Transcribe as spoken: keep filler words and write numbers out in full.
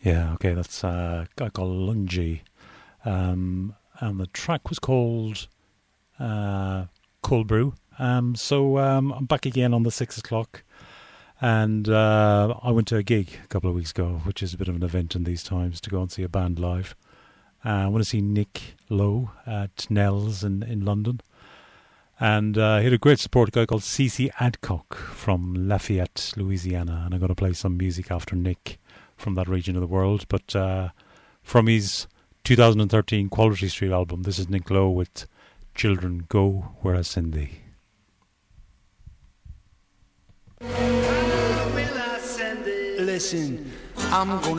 Yeah, okay, that's uh, a guy called Lungy. Um, and the track was called uh, Cold Brew. Um, so um, I'm back again on the six o'clock. And uh, I went to a gig a couple of weeks ago, which is a bit of an event in these times, to go and see a band live. Uh, I want to see Nick Lowe at Nell's in, in London. And uh, he had a great support, a guy called Cece Adcock from Lafayette, Louisiana. And I'm going to play some music after Nick from that region of the world. But uh, from his two thousand thirteen Quality Street album, this is Nick Lowe with Children Go Where I Send Thee. Listen, I'm gonna